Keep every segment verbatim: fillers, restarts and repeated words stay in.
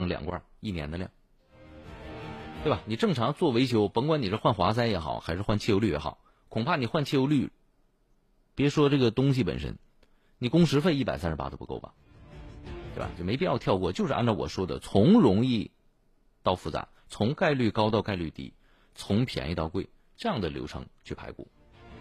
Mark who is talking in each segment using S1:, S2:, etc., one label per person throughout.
S1: 成两罐一年的量，对吧？你正常做维修，甭管你是换华塞也好，还是换汽油滤也好，恐怕你换汽油滤，别说这个东西本身，你工时费一百三十八都不够吧，对吧？就没必要跳过，就是按照我说的，从容易到复杂，从概率高到概率低，从便宜到贵，这样的流程去排骨。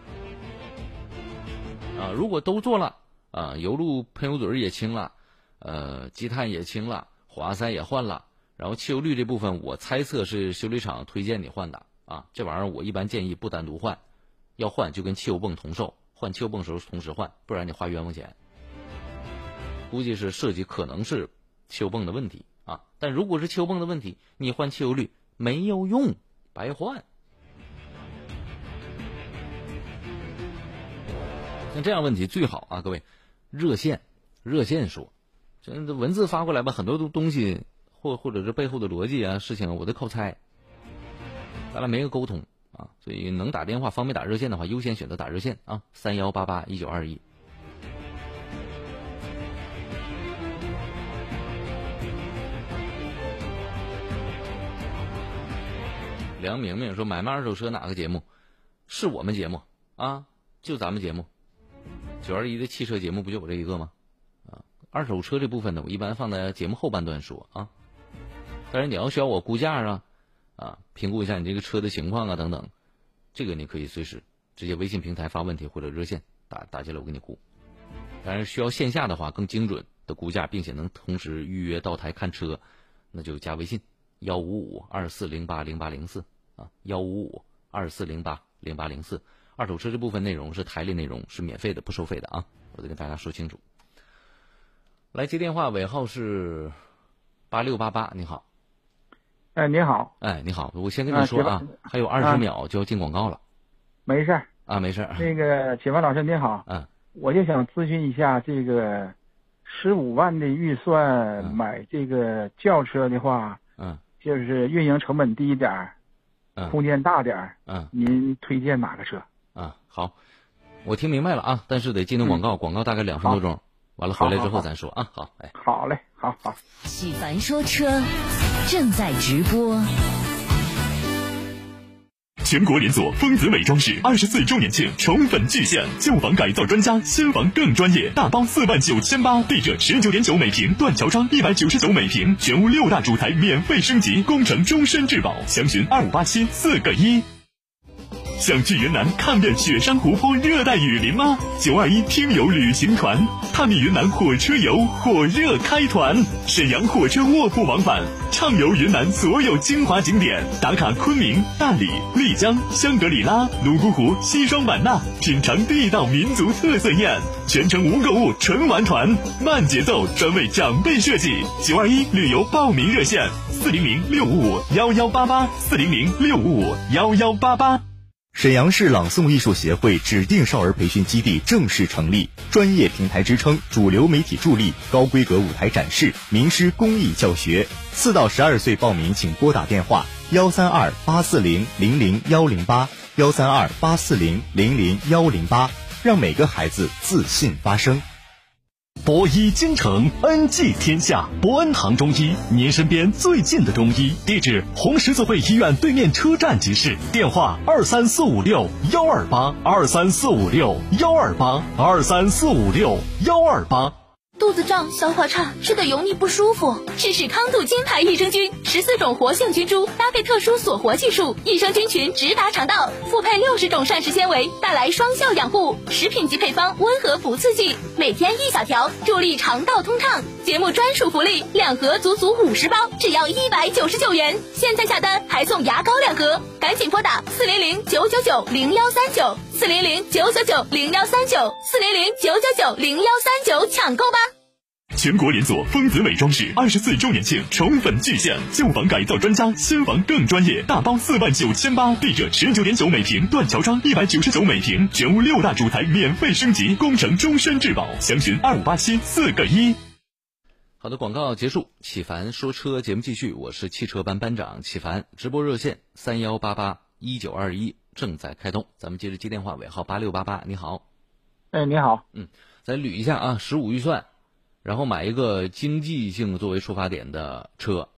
S1: 啊，如果都做了，啊，油路喷油嘴也清了，呃，积碳也清了，华塞也换了，然后汽油滤这部分，我猜测是修理厂推荐你换的啊。这玩意儿我一般建议不单独换，要换就跟汽油泵同售，换汽油泵时候同时换，不然你花冤枉钱。估计是设计可能是汽油泵的问题啊，但如果是汽油泵的问题，你换汽油滤没有用，白换。像这样问题最好啊，各位，热线，热线说，这文字发过来吧，很多东西或或者是背后的逻辑啊、事情，我都靠猜，咱俩没个沟通啊，所以能打电话方便打热线的话，优先选择打热线啊，三幺八八一九二一。梁明明说买卖二手车哪个节目？是我们节目啊，就咱们节目。九二一的汽车节目不就我这一个吗？啊，二手车这部分呢，我一般放在节目后半段说啊。当然你要需要我估价啊，啊，评估一下你这个车的情况啊等等，这个你可以随时直接微信平台发问题或者热线打打进来，我给你估。当然需要线下的话更精准的估价，并且能同时预约到台看车，那就加微信幺五五二四零八零八零四啊，幺五五二四零八零八零四。二手车这部分内容是台里内容，是免费的，不收费的啊！我得跟大家说清楚。来接电话，尾号是八六八八，你好。
S2: 哎，你好。
S1: 哎，你好，我先跟你说啊，啊还有二十秒就要进广告了。
S2: 没事
S1: 啊，没事。
S2: 那个启发老师你好，
S1: 嗯，
S2: 我就想咨询一下，这个十五万的预算买这个轿车的话，
S1: 嗯，
S2: 就是运营成本低一点，嗯，空间大点，
S1: 嗯，
S2: 您推荐哪个车？
S1: 啊，好，我听明白了啊，但是得进入广告，嗯、广告大概两分多钟，完了回来之后咱说啊，好，哎，
S2: 好嘞，好好。
S3: 启凡说车正在直播。
S4: 全国连锁丰子美装饰二十四周年庆宠粉巨献，旧房改造专家，新房更专业，大包四万九千八，地者十九点九每平，断桥窗一百九十九每平，全屋六大主材免费升级，工程终身质保，详询二五八七四个一。想去云南看遍雪山湖泊、热带雨林吗？九二一听友旅行团探秘云南火车游火热开团，沈阳火车卧铺往返，畅游云南所有精华景点，打卡昆明、大理、丽江、香格里拉、泸沽湖、西双版纳，品尝地道民族特色宴，全程无购物纯玩团，慢节奏，专为长辈设计。九二一旅游报名热线：四零零六五五幺幺八八，四零零六五五幺幺八八。
S5: 沈阳市朗诵艺术协会指定少儿培训基地正式成立，专业平台支撑，主流媒体助力，高规格舞台展示，名师公益教学。四到十二岁报名请拨打电话幺三二八四零零零幺零八幺三二八四零零零幺零八，让每个孩子自信发声。
S4: 博医京城，恩济天下，博恩堂中医，您身边最近的中医。地址：红十字会医院对面车站集市。电话：二三四五六幺二八二三四五六幺二八二三四五六幺二八。
S6: 肚子胀、消化差、吃的油腻不舒服，试试康度金牌益生菌，十四种活性菌株搭配特殊锁活技术，益生菌群直达肠道，复配六十种膳食纤维，带来双效养护。食品级配方，温和不刺激，每天一小条，助力肠道通畅。节目专属福利，两盒足足五十包，只要一百九十九元。现在下单还送牙膏两盒，赶紧拨打四零零九九九零幺三九四零零九九九零幺三九四零零九九九零幺三九抢购吧。
S4: 全国连锁丰子美装饰二十四周年庆宠粉巨献，旧房改造专家，新房更专业，大包四万九千八，地者十九点九每平，断桥窗一百九十九每平，全屋六大主材免费升级，工程终身质保，详询二五八七四个一。
S1: 好的，广告结束，启凡说车节目继续，我是汽车班班长启凡，直播热线三幺八八一九二一正在开通，咱们接着接电话，尾号八六八八，你好。
S2: 哎，你好。
S1: 嗯，咱捋一下啊，十五预算。然后买一个经济性作为出发点的车，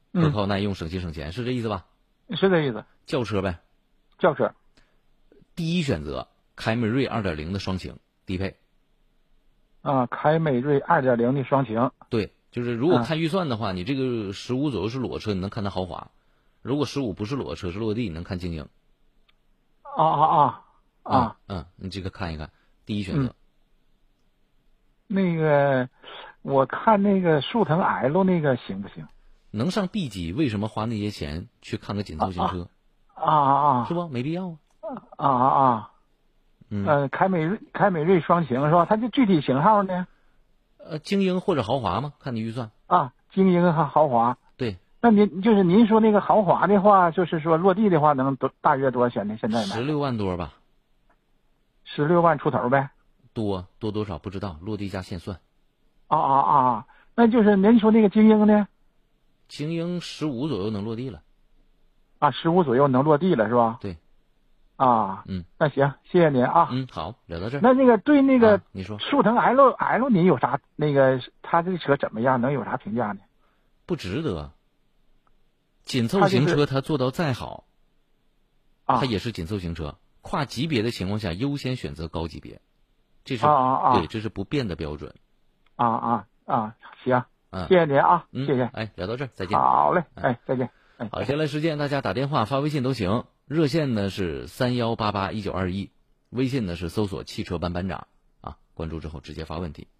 S1: 可靠耐用、省心省钱，是这意思吧？
S2: 是这意思。
S1: 轿车呗。
S2: 轿车。
S1: 第一选择凯美瑞 二点零 的双擎低配。
S2: 啊，凯美瑞 二点零 的双擎。
S1: 对，就是如果看预算的话，啊、你这个十五左右是裸车，你能看它豪华；如果十五不是裸车，是落地，你能看精英。
S2: 啊啊啊啊！
S1: 嗯，你这个看一看，第一选择。
S2: 嗯、那个，我看那个速腾 L 那个行不行？
S1: 能上 B 级，为什么花那些钱去看个紧凑型车？
S2: 啊啊啊！
S1: 是不？没必要
S2: 啊啊啊！
S1: 嗯，
S2: 呃，凯美瑞凯美瑞双擎是吧？它这具体型号呢？
S1: 呃，精英或者豪华嘛，看你预算。
S2: 啊，精英和豪华。
S1: 对。
S2: 那您就是您说那个豪华的话，就是说落地的话，能多大约多少钱呢？现在
S1: 十六万多吧。
S2: 十六万出头呗。
S1: 多多多少不知道，落地价现算。
S2: 啊啊啊！那就是您说那个精英呢？
S1: 精英十五左右能落地了。
S2: 啊，十五左右能落地了是吧？
S1: 对。
S2: 啊，
S1: 嗯，
S2: 那行，谢谢您啊。
S1: 嗯，好，聊到这儿。
S2: 那那个对那个、
S1: 啊、你说
S2: 速腾 L L 您有啥那个他这个车怎么样？能有啥评价呢？
S1: 不值得。紧凑型车它做到再好，它、就是啊、也是紧凑型车。跨级别的情况下，优先选择高级别，这是
S2: 啊啊啊
S1: 对，这是不变的标准。
S2: 啊啊啊，行，
S1: 嗯，
S2: 谢谢您啊，
S1: 嗯、
S2: 谢谢。
S1: 哎，聊到这儿，再见。
S2: 好嘞，哎，再见。哎，
S1: 好，接下来时间大家打电话、发微信都行。热线呢是三幺八八一九二一，微信呢是搜索汽车班班长啊，关注之后直接发问题。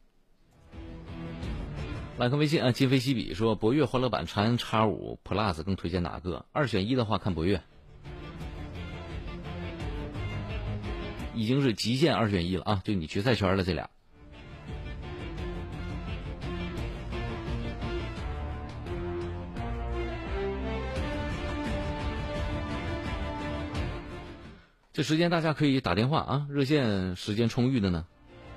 S1: 来看微信啊，今非昔比说博越、欢乐版、长安 X 五 Plus 更推荐哪个？二选一的话，看博越。已经是极限二选一了啊，就你决赛圈了这俩。这时间大家可以打电话啊，热线时间充裕的呢。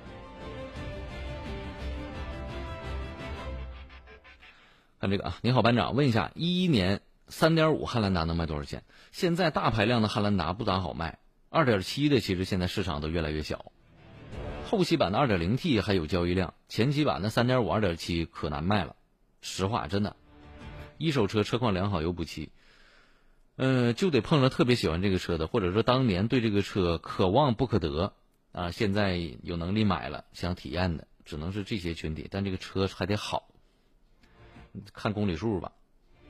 S1: 看这个啊，您好班长，问一下，一一年 三点五 汉兰达能卖多少钱？现在大排量的汉兰达不咋好卖， 二点七 的其实现在市场都越来越小，后期版的 二点零 T 还有交易量，前期版的 三点五、二点七 可难卖了。实话，真的，一手车车况良好油不齐，呃，就得碰上特别喜欢这个车的，或者说当年对这个车可望不可得啊，现在有能力买了想体验的，只能是这些群体，但这个车还得好，看公里数吧。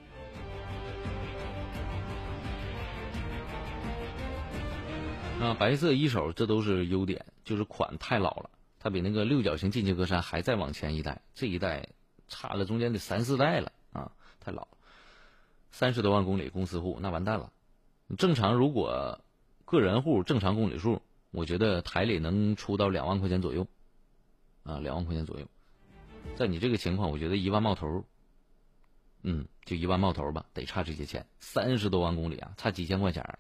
S1: 啊，白色一手这都是优点，就是款太老了，它比那个六角形进气格栅还再往前一代，这一代差了中间得三四代了啊，太老了。三十多万公里公司户那完蛋了。正常如果个人户正常公里数，我觉得台里能出到两万块钱左右，啊，两万块钱左右。在你这个情况，我觉得一万冒头，嗯，就一万冒头吧，得差这些钱。三十多万公里啊，差几千块钱。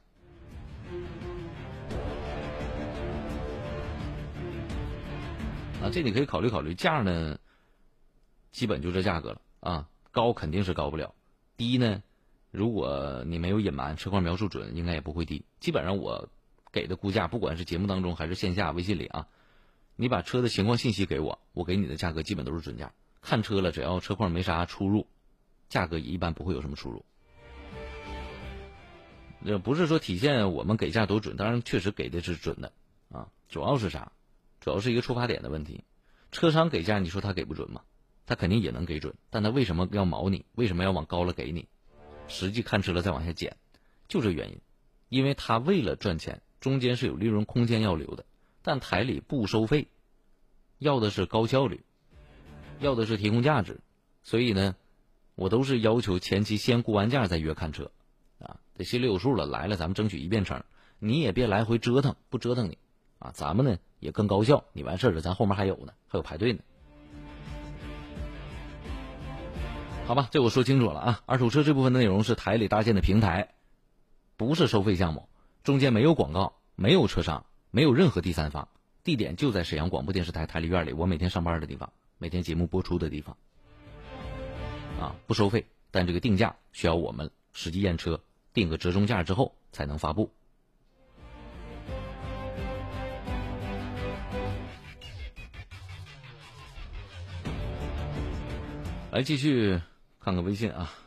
S1: 啊，这你可以考虑考虑，价呢，基本就这价格了啊，高肯定是高不了，低呢，如果你没有隐瞒，车况描述准，应该也不会低。基本上我给的估价，不管是节目当中还是线下微信里啊，你把车的情况信息给我，我给你的价格基本都是准价。看车了，只要车况没啥出入，价格也一般不会有什么出入。这不是说体现我们给价多准，当然确实给的是准的啊，主要是啥？主要是一个出发点的问题，车商给价，你说他给不准吗？他肯定也能给准，但他为什么要毛你？为什么要往高了给你？实际看车了再往下减，就这原因。因为他为了赚钱，中间是有利润空间要留的，但台里不收费，要的是高效率，要的是提供价值，所以呢，我都是要求前期先估完价再约看车，啊，得心里有数了，来了咱们争取一遍成，你也别来回折腾，不折腾你。啊，咱们呢也更高效，你完事儿了，咱后面还有呢，还有排队呢。好吧，这我说清楚了啊。二手车这部分的内容是台里搭建的平台，不是收费项目，中间没有广告，没有车商，没有任何第三方，地点就在沈阳广播电视台台里院里，我每天上班的地方，每天节目播出的地方。啊，不收费，但这个定价需要我们实际验车，定个折中价之后才能发布。来继续看看微信啊。